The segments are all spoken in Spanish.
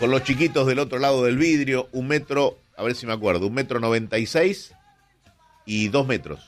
con los chiquitos del otro lado del vidrio, 1 metro, a ver si me acuerdo, 1,96 m y 2 metros.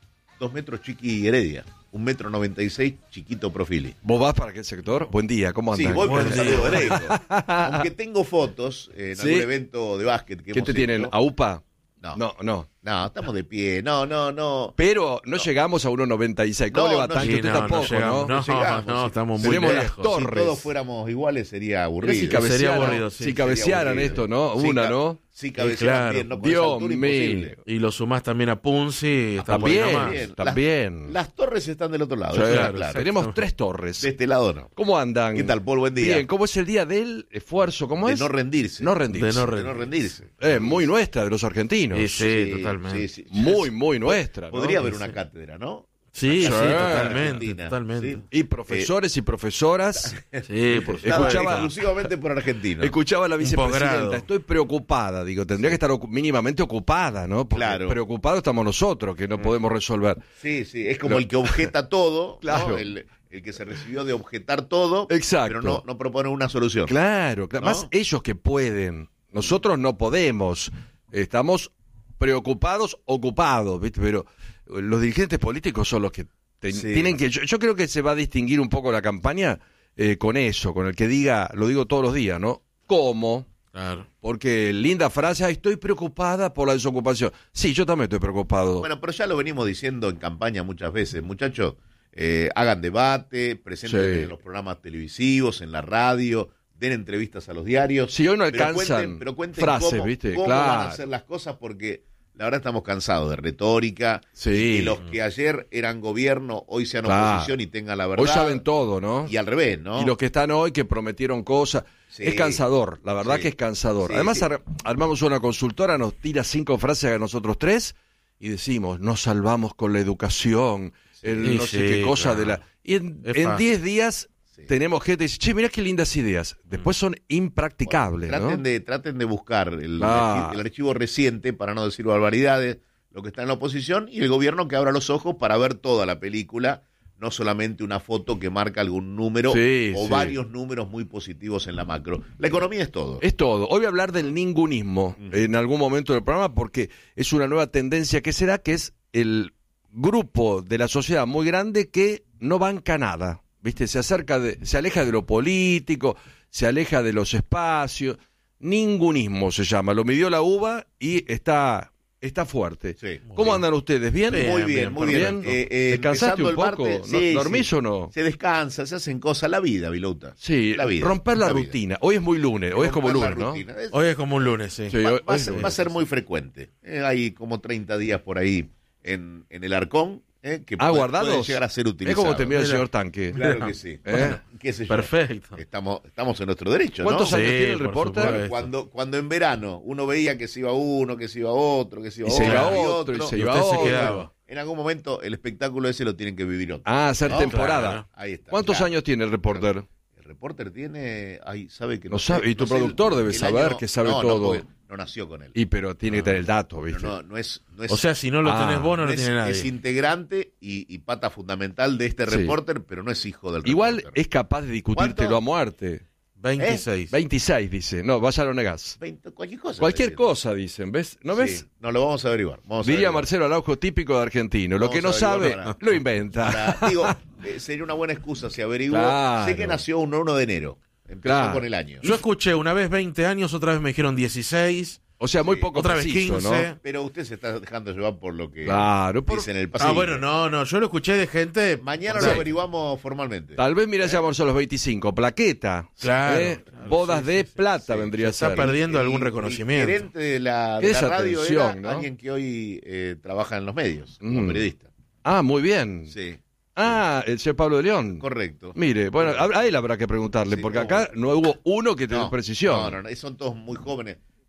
2 metros Chiqui Heredia. 1,96 m, chiquito Profili. ¿Vos vas para aquel sector? Buen día, ¿cómo andás? Sí, voy por el saludo directo. Aunque tengo fotos en algún evento de básquet que ¿Qué hemos te tienen? hecho. ¿AUPA? No. No, estamos de pie. No. Pero no llegamos a 1,96. ¿Cómo le va tanto? Usted tampoco, ¿no? No, estamos muy Tenemos lejos. las torres. Si todos fuéramos iguales sería aburrido. Sería aburrido, sí. Si cabecearan esto, ¿no? ¿No? Sí, cabecearan claro. bien, no por Dios esa altura, imposible. Y lo sumás también a Punzi. Está por ahí nomás. También, también. Las torres están del otro lado. Sí, eso está claro. Tenemos 3 torres. De este lado no. ¿Cómo andan? ¿Qué tal, Paul? Buen día. Bien, ¿cómo es el día del esfuerzo? ¿Cómo De es? no rendirse. No rendirse. De no rendirse. Muy nuestra, de los argentinos. Sí, totalmente. Sí. Muy nuestra, ¿no? Podría haber una cátedra, ¿no? Sí, Argentina, totalmente. sí. Y profesores y profesoras. Sí, por Escuchaba- exclusivamente por argentinos. Escuchaba a la vicepresidenta, posgrado. estoy preocupada, digo, tendría que estar mínimamente ocupada, ¿no? Porque Claro. preocupados estamos nosotros, que no podemos resolver. Sí, es como el que objeta todo, Claro. ¿no? El que se recibió de objetar todo, Exacto. pero no propone una solución. Claro, ¿No? más ellos que pueden, nosotros no podemos, estamos preocupados, ocupados, ¿viste? Pero los dirigentes políticos son los que Sí. tienen que, yo creo que se va a distinguir un poco la campaña con eso, con el que diga, lo digo todos los días, ¿no? ¿Cómo? Claro. Porque linda frase, "Ay, estoy preocupada por la desocupación". Sí, yo también estoy preocupado. Bueno, pero ya lo venimos diciendo en campaña muchas veces, muchachos, hagan debate, presenten Sí. en los programas televisivos, en la radio, den entrevistas a los diarios. Si hoy no pero alcanzan cuenten frases, cómo, ¿viste? cómo Claro. van a hacer las cosas, porque la verdad estamos cansados de retórica, Sí. y los que ayer eran gobierno, hoy sean Claro. oposición y tengan la verdad. Hoy saben todo, ¿no? Y al revés, ¿no? Y los que están hoy que prometieron cosas. Sí. Es cansador, la verdad Sí. que es cansador. Sí, Además sí. armamos una consultora, nos tira 5 frases a nosotros 3 y decimos, nos salvamos con la educación, el no sé Sí, qué cosa claro. de la... Y en Es 10 fácil. días Sí. tenemos gente que dice, che, mirá qué lindas ideas. Después son impracticables, Traten ¿no? traten de buscar el Claro. archivo reciente, para no decir barbaridades, lo que está en la oposición, y el gobierno que abra los ojos para ver toda la película, no solamente una foto que marca algún número Sí, o sí. varios números muy positivos en la macro. La economía es todo. Es todo. Hoy voy a hablar del ningunismo en algún momento del programa porque es una nueva tendencia que será, que es el grupo de la sociedad muy grande que no banca nada, ¿viste? Se aleja de lo político, se aleja de los espacios. Ningunismo se llama. Lo midió la UBA y está fuerte. Sí. ¿Cómo andan ustedes? ¿Bien? Muy bien, muy bien. ¿Descansaste Empezando un el poco? martes, sí, ¿Dormís sí. o no? Se descansa, se hacen cosas. La vida, Vilouta. Sí, La vida. romper la vida. rutina. Hoy es muy lunes, hoy es como Romper la lunes, ¿no? rutina. Hoy es como un lunes, sí. Sí, Va, hoy- va a hoy- ser, va a ser muy frecuente. Hay como 30 días por ahí en el Arcón, que ¿guardados? pueden llegar a ser Es utilizados. como te mira el señor Tanque. Claro que sí. ¿Eh? ¿Qué sé yo? Perfecto. Estamos en nuestro derecho, ¿Cuántos ¿no? años Sí, tiene el por reporter? supuesto. Cuando en verano uno veía que se iba uno, que se iba otro, que se iba Y se iba otro, otro, y se y iba usted se otro. quedaba. en algún momento el espectáculo ese lo tienen que vivir otro. Hacer ¿no? temporada. Claro. Ahí está. ¿Cuántos claro. años tiene el reporter? El reporter tiene, sabe que No sé, sabe, y tu no sé productor debe saber que sabe todo. porque no nació con él. Pero tiene que tener el dato, Pero ¿viste? no es O sea, si no lo tenés vos, no lo es, tiene nadie. es integrante y pata fundamental de este Sí. reporter, pero no es hijo del Igual reporter. es capaz de discutírtelo ¿Cuánto? a muerte. 26. 26, dice. No, vaya lo negás. 20, cualquier cosa. Cualquier está diciendo. cosa, dicen. ¿Ves? ¿No Sí, ves? no, lo vamos a averiguar. Vamos a Diría averiguar. Marcelo Araujo, típico de argentino. Lo Vamos que no a sabe, averiguar para- lo inventa. Digo, sería una buena excusa si averiguó. Claro. Sé que nació un 1 de enero. Empezó Claro. con el año. Yo escuché una vez 20 años, otra vez me dijeron 16. O sea, muy Sí. poco Otra vez preciso, 15. ¿no? Pero usted se está dejando llevar por lo que Claro, dice en el pasillo. Bueno, no, yo lo escuché de gente. Mañana Sí. lo averiguamos formalmente. Tal vez, mira, ya a los 25. Plaqueta. Claro, claro, Bodas sí, de sí, plata sí. vendría a Se está ser. perdiendo algún El reconocimiento. gerente de la Esa radio atención, era ¿no? alguien que hoy trabaja en los medios, como Mm. periodista. Ah, muy bien. Sí, Ah, el señor Pablo de León. correcto. Mire, bueno, a él habrá que preguntarle, Sí, porque no, acá no hubo uno que tenga precisión. No, son todos muy jóvenes.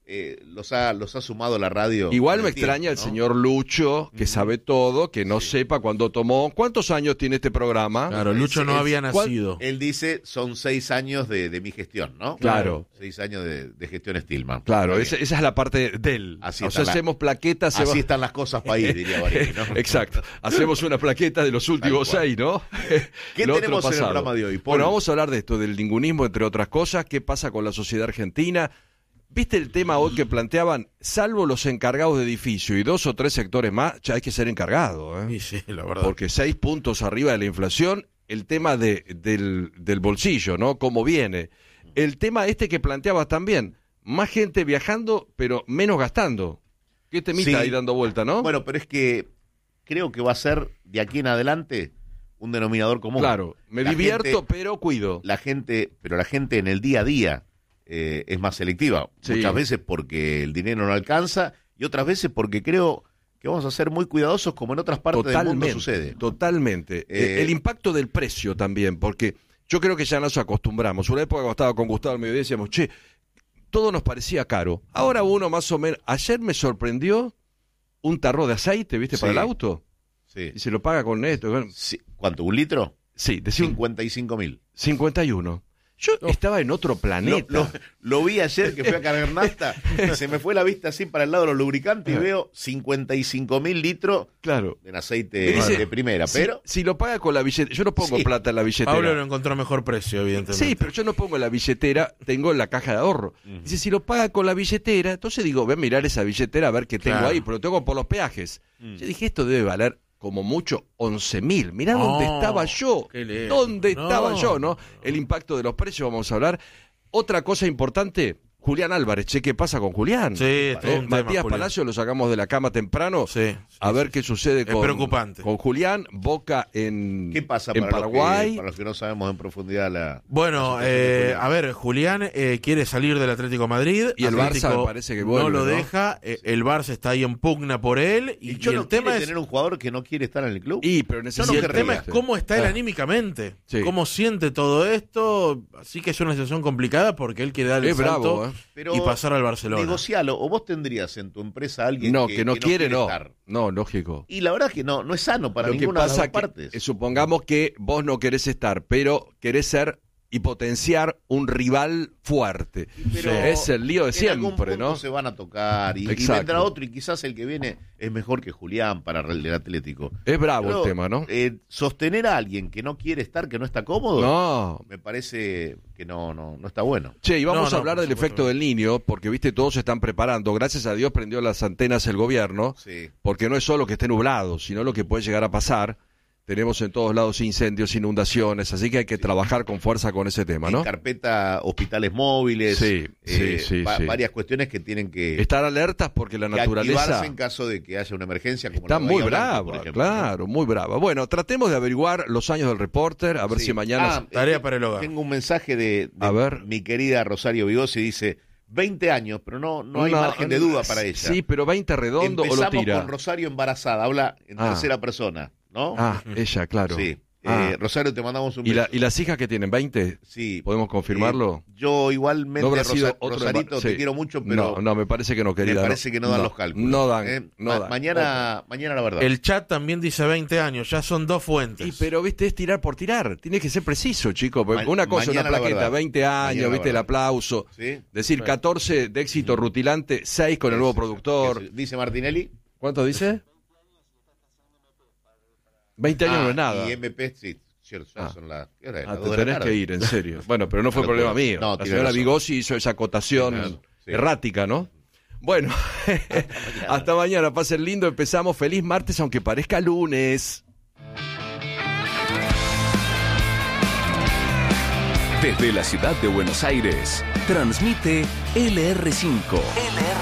los ha sumado la radio. Igual con me el tiempo, extraña el ¿no? señor Lucho, que sabe todo, que no sepa cuándo tomó. ¿Cuántos años tiene este programa? Claro, Lucho no había nacido. Él dice, son 6 años de mi gestión, ¿no? Claro. 6 años de gestión Stillman. Claro, Está esa bien. es la parte de él. Así o sea, está hacemos plaquetas. Así están las cosas país, diría Barili, ¿no? Exacto. Hacemos una plaqueta de los últimos Tal cual. 6, ¿no? ¿Qué Lo tenemos otro en el pasado. programa de hoy, Paul? Bueno, vamos a hablar de esto, del ningunismo, entre otras cosas. ¿Qué pasa con la sociedad argentina? ¿Viste el tema hoy que planteaban? Salvo los encargados de edificio y 2 o 3 sectores más, ya hay que ser encargado, ¿eh? Sí, la verdad. Porque 6 puntos arriba de la inflación, el tema del bolsillo, ¿no? Cómo viene. El tema que planteabas también, más gente viajando, pero menos gastando. ¿Qué temita Sí. ahí dando vuelta, no? Bueno, pero es que creo que va a ser de aquí en adelante un denominador común. Claro, me La divierto, gente- pero cuido. la gente en el día a día es más selectiva. Sí. Muchas veces porque el dinero no alcanza y otras veces porque creo que vamos a ser muy cuidadosos como en otras partes del mundo sucede. Totalmente. El impacto del precio también, porque yo creo que ya nos acostumbramos. Una época cuando estaba con Gustavo al mediodía decíamos, che, todo nos parecía caro. Ahora uno más o menos... Ayer me sorprendió un tarro de aceite, ¿viste? Para Sí. el auto. Sí. Y se lo paga con esto. Sí. ¿Cuánto? ¿1 litro? Sí, decía 55.000. 51. Yo estaba en otro planeta. Lo vi ayer que fui a cargar nafta y se me fue la vista así para el lado de los lubricantes y veo 55.000 litros Claro. en aceite Dice, de primera, pero... Si lo paga con la billetera... Yo no pongo Sí. plata en la billetera. Pablo lo encontró a mejor precio, evidentemente. Sí, pero yo no pongo en la billetera, tengo en la caja de ahorro. Dice, si lo paga con la billetera, entonces digo, voy a mirar esa billetera a ver qué tengo Claro. ahí, pero lo tengo por los peajes. Yo dije, esto debe valer como mucho 11.000. Mirá dónde No, estaba yo. qué lejos. ¿Dónde No. estaba yo, no? El impacto de los precios, vamos a hablar. Otra cosa importante, Julián Álvarez. Che, ¿qué pasa con Julián? Sí, es todo un tema, Matías Julián. Palacio lo sacamos de la cama temprano. Sí, A ver qué sucede Es con, preocupante. con Julián. Boca en, ¿Qué pasa en para Paraguay. los que no sabemos en profundidad la... Bueno, la situación de Julián? a ver, Julián quiere salir del Atlético de Madrid. Y el Atlético Barça me parece que vuelve, no lo ¿no? deja. El Barça está ahí en pugna por él. Y Y, yo el no tema quiere es... tener un jugador que no quiere estar en el club. Pero Y necesita no el querría. tema es cómo está él anímicamente, Sí. cómo siente todo esto, así que es una situación complicada porque él quiere dar el Es salto bravo, Pero y pasar al Barcelona. negocialo, o vos tendrías en tu empresa a alguien No, que, que no quiere, no. estar. No, lógico. Y la verdad es que no es sano para Lo que ninguna de pasa las dos que partes. supongamos que vos no querés estar, pero querés ser y potenciar un rival fuerte. Pero Es el lío de en algún siempre, punto ¿no? se van a tocar y Exacto. vendrá otro y quizás el que viene es mejor que Julián para el Atlético. Es bravo Pero, el tema, ¿no? Sostener a alguien que no quiere estar, que no está cómodo, No. me parece que no está bueno. Che, y vamos No, a hablar por del supuesto efecto no. del niño, porque, viste, todos se están preparando. Gracias a Dios prendió las antenas el gobierno, Sí. porque no es solo que esté nublado, sino lo que puede llegar a pasar. Tenemos en todos lados incendios, inundaciones, así que hay que trabajar con fuerza con ese tema, ¿no? En carpeta hospitales móviles, Sí, sí. varias cuestiones que tienen que Estar alertas porque la que naturaleza activarse en caso de que haya una emergencia como está la de muy Bahía Blanca, por brava, ejemplo, ¿no? claro, muy brava. Bueno, tratemos de averiguar los años del reporter, a ver Sí. si mañana... Tarea para el hogar. Tengo un mensaje de A ver. mi querida Rosario Vigosi, dice 20 años, pero no hay margen de duda para ella. Sí, pero 20 redondo o lo Empezamos tira. con Rosario embarazada, habla en tercera persona, ¿no? Ella, claro. Sí. Ah. Rosario, te mandamos un ¿Y, beso. ¿Y las hijas que tienen 20? Sí. ¿Podemos confirmarlo? Yo igualmente, ¿No habrá sido otro Rosarito, sí. te quiero mucho, pero No, me parece que no, me querida. parece que no dan los cálculos. No dan, no dan. Mañana la verdad. El chat también dice 20 años, ya son 2 fuentes. Y, pero, viste, es tirar por tirar. Tiene que ser preciso, chico. Porque una cosa es una mañana la plaqueta, verdad. 20 años, Mañana la viste, el verdad. aplauso. ¿Sí? Decir 14 de éxito rutilante, 6 con el nuevo productor. Dice Martinelli. ¿Cuánto dice? 20 años no es nada. Y MP, sí, cierto, ya son las... ¿qué hora es? Las Te 2 de la tenés tarde. que ir, en serio. Bueno, pero no fue No, problema pero- mío. no, La tiene señora razón. Vigosi hizo esa acotación Tiene razón, sí. errática, ¿no? Bueno, hasta mañana. Pasen lindo. Empezamos. Feliz martes, aunque parezca lunes. Desde la ciudad de Buenos Aires, transmite LR5.